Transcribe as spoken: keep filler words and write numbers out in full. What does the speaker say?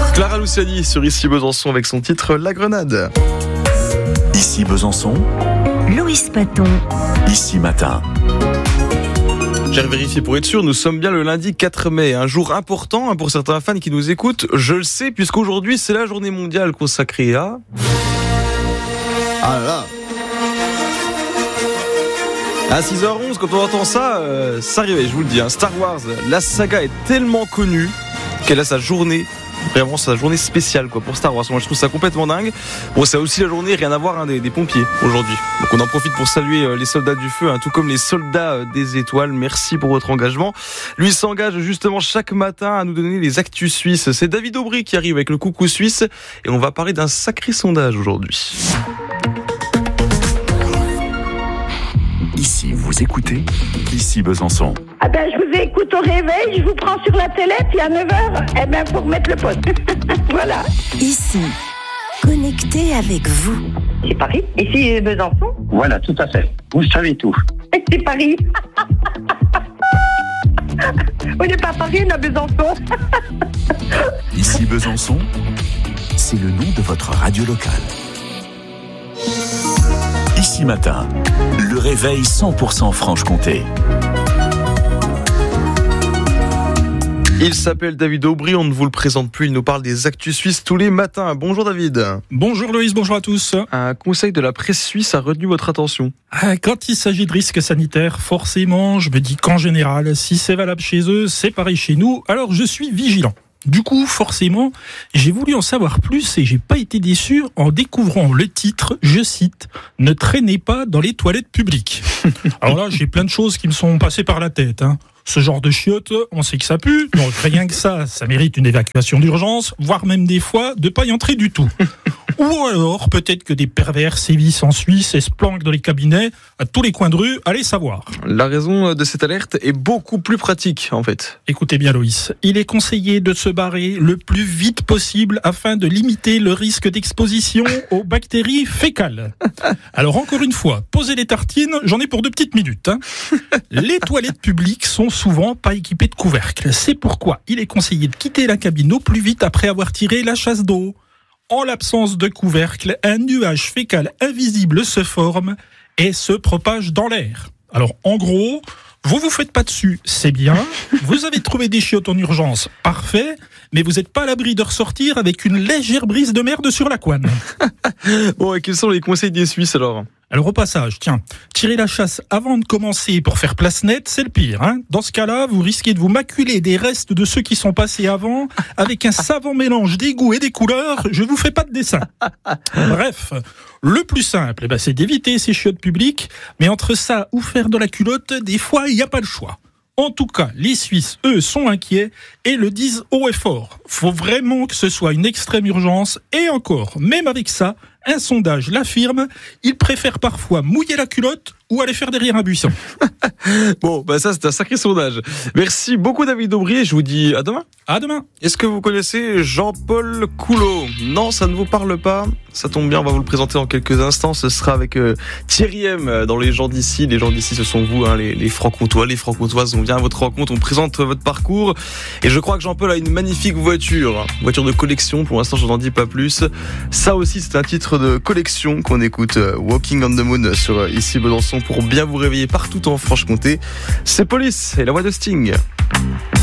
Clara Luciani sur Ici Besançon avec son titre La Grenade. Ici Besançon, Loïs Paton. Ici Matin. J'ai vérifié pour être sûr, nous sommes bien le lundi quatre mai, un jour important pour certains fans qui nous écoutent, je le sais, puisqu'aujourd'hui c'est la journée mondiale consacrée à... Ah là là. À six heures onze, quand on entend ça, euh, ça réveille, je vous le dis, hein. Star Wars, la saga est tellement connue qu'elle a sa journée, vraiment sa journée spéciale quoi, pour Star Wars. Moi je trouve ça complètement dingue. Bon, c'est aussi la journée, rien à voir, hein, des, des pompiers aujourd'hui. Donc on en profite pour saluer euh, les soldats du feu, hein, tout comme les soldats euh, des étoiles. Merci pour votre engagement. Lui s'engage justement chaque matin à nous donner les actus suisses. C'est David Aubry qui arrive avec le coucou suisse et on va parler d'un sacré sondage aujourd'hui. Ici, vous écoutez Ici Besançon. Ah ben, je vous écoute au réveil, je vous prends sur la télé, puis à neuf heures, eh ben, pour mettre le poste. Voilà. Ici, connecté avec vous. C'est Paris. Ici, Besançon. Voilà, tout à fait. Vous savez tout. C'est Paris. On n'est pas à Paris, on est à Besançon. Ici Besançon, c'est le nom de votre radio locale. Ici Matin, le réveil cent pour cent Franche-Comté. Il s'appelle David Aubry, on ne vous le présente plus, il nous parle des actus suisses tous les matins. Bonjour David. Bonjour Loïs, bonjour à tous. Un conseil de la presse suisse a retenu votre attention. Quand il s'agit de risques sanitaires, forcément, je me dis qu'en général, si c'est valable chez eux, c'est pareil chez nous, alors je suis vigilant. Du coup, forcément, j'ai voulu en savoir plus et j'ai pas été déçu en découvrant le titre, je cite, « Ne traînez pas dans les toilettes publiques ». Alors là, j'ai plein de choses qui me sont passées par la tête, hein. Ce genre de chiottes, on sait que ça pue, donc rien que ça, ça mérite une évacuation d'urgence, voire même des fois de pas y entrer du tout. Ou alors, peut-être que des pervers sévissent en Suisse et se planquent dans les cabinets à tous les coins de rue, allez savoir. La raison de cette alerte est beaucoup plus pratique, en fait. Écoutez bien Loïs, il est conseillé de se barrer le plus vite possible afin de limiter le risque d'exposition aux bactéries fécales. Alors encore une fois, posez les tartines, j'en ai pour deux petites minutes. Hein. Les toilettes publiques sont souvent pas équipées de couvercle. C'est pourquoi il est conseillé de quitter la cabine au plus vite après avoir tiré la chasse d'eau. En l'absence de couvercle, un nuage fécal invisible se forme et se propage dans l'air. Alors, en gros, vous vous faites pas dessus, c'est bien. Vous avez trouvé des chiottes en urgence, parfait. Mais vous n'êtes pas à l'abri de ressortir avec une légère brise de merde sur la couenne. Bon, et quels sont les conseils des Suisses alors ? Alors au passage, tiens, tirer la chasse avant de commencer pour faire place nette, c'est le pire. Hein. Dans ce cas-là, vous risquez de vous maculer des restes de ceux qui sont passés avant, avec un savant mélange des goûts et des couleurs, je vous fais pas de dessin. Bref, le plus simple, eh ben, c'est d'éviter ces chiottes publiques, mais entre ça ou faire de la culotte, des fois, il n'y a pas le choix. En tout cas, les Suisses, eux, sont inquiets et le disent haut et fort. Faut vraiment que ce soit une extrême urgence et encore, même avec ça, un sondage l'affirme, ils préfèrent parfois mouiller la culotte ou aller faire derrière un buisson. Bon, bah ça c'est un sacré sondage. Merci beaucoup David Aubry et je vous dis à demain. À demain. Est-ce que vous connaissez Jean-Paul Coulot ? Non, ça ne vous parle pas ? Ça tombe bien, on va vous le présenter en quelques instants. Ce sera avec euh, Thierry M dans Les gens d'ici. Les gens d'ici, ce sont vous, hein, les, les francs-comtois, les francs-comtoises. On vient à votre rencontre, on présente votre parcours. Et je crois que Jean-Paul a une magnifique voiture, une voiture de collection. Pour l'instant, je n'en dis pas plus. Ça aussi, c'est un titre de collection qu'on écoute, euh, Walking on the Moon sur euh, Ici Besançon pour bien vous réveiller partout en Franche-Comté. C'est Police et la voix de Sting.